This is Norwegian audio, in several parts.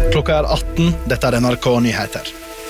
Klokka 18, dette NRK Nyheter.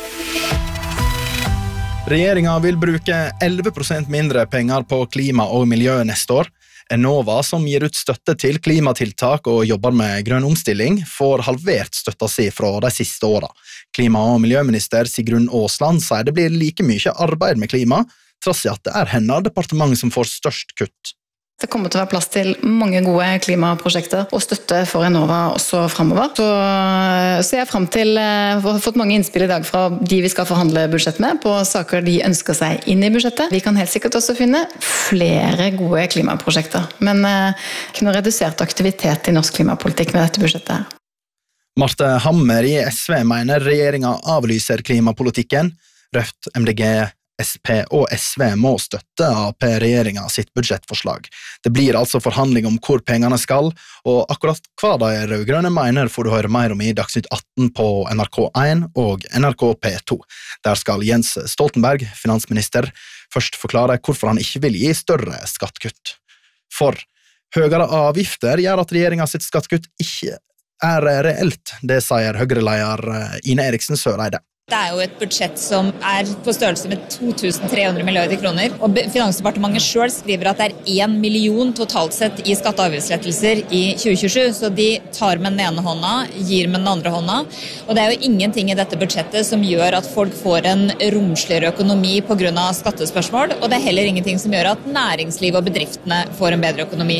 Regjeringen vil bruke 11% mindre penger på klima og miljø neste år. Enova, som gir ut støtte til klimatiltak og jobber med grønn omstilling, får halvert støtta si fra de siste årene. Klima- og miljøminister Sigrun Aasland sier det blir like mye arbeid med klima, trass i at det hennes departement som får størst kutt. Det kommer til å være plass til mange gode klimaprosjekter og støtte for Enova også fremover. Så jeg er frem til, har fått mange innspill i dag fra de vi skal forhandle budsjett med, på saker de ønsker seg inn i budsjettet. Vi kan helt sikkert også finne flere gode klimaprosjekter, men ikke noe redusert aktivitet i norsk klimapolitikk med dette budsjettet. Marte Hammer i SV mener regjeringen avlyser klimapolitikken. Rødt, MDG, SP og SV må støtte AP-regjeringen sitt budsjettforslag. Det blir altså forhandling om hvor pengene skal, og akkurat hva de rødgrønne mener får du høre mer om i Dagsnytt 18 på NRK1 og NRK P2. Der skal Jens Stoltenberg, finansminister, først forklare hvorfor han ikke vil gi større skattekutt. For høyere avgifter gjør at regjeringen sitt skattekutt ikke er reelt, det sier Høyre-leder Ine Eriksen Søreide. Det er jo et budsjett som er på størrelse med 2.300 milliarder kroner, og Finansdepartementet selv skriver at det er 1 million totalt sett i skatte- og avgiftslettelser i 2027, så de tar med den ene hånda, gir med den andre hånda, og det er jo ingenting i dette budsjettet som gjør at folk får en romsligere økonomi på grunn av skattespørsmål, og det er heller ingenting som gjør at næringsliv og bedriftene får en bedre økonomi.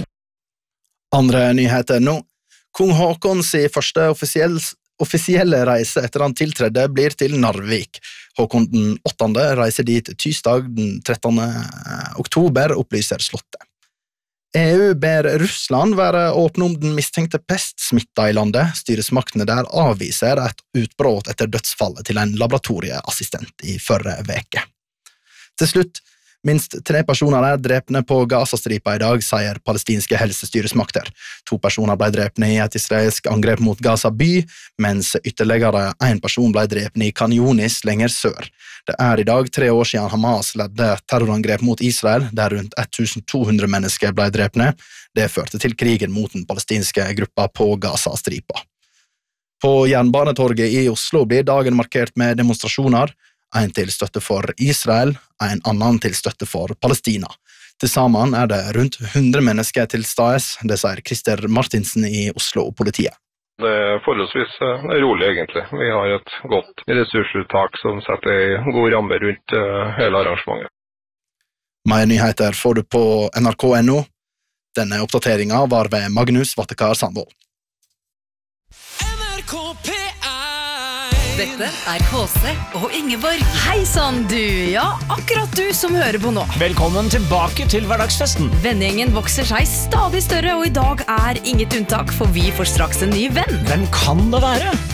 Andre nyheter nå. Kong Haakon sin første offisielle reise etter han tiltredde blir til Narvik. Håkon den 8. reiser dit tirsdag den 13. oktober, opplyser slottet. EU ber Russland være åpne om den mistenkte pestsmitta i landet. Styresmaktene der avviser et utbrudd etter dødsfallet til en laboratorieassistent i forrige veke. Til slutt, minst 3 personer er drepne på Gazastripa i dag, sier palestinske helsestyresmakter. 2 personer ble drepne i et israelsk angrep mot Gaza by, mens ytterligere 1 person ble drepne i Khan Yunis lenger sør. Det er i dag 3 år siden Hamas ledde terrorangrep mot Israel, der rundt 1200 mennesker ble drepne. Det førte til krigen mot den palestinske gruppa på Gazastripa. På Jernbanetorget i Oslo blir dagen markert med demonstrasjoner, en til støtte for Israel, en annen til støtte for Palestina. Til sammen er det rundt 100 mennesker til stades, det sier Christer Martinsen i Oslo-politiet. Det er forholdsvis rolig egentlig. Vi har et godt ressursuttak som setter en god ramme rundt hele arrangementet. Mer nyheter får du på NRK.no. Denne oppdateringen var ved Magnus Vattekar Sandvold. Dette er KC og Ingeborg. Hei sann du, ja, akkurat du som hører på nå. Velkommen tilbake til hverdagsfesten. Vennegjengen vokser seg stadig større, og i dag er inget unntak, for vi får straks en ny venn. Hvem kan det være?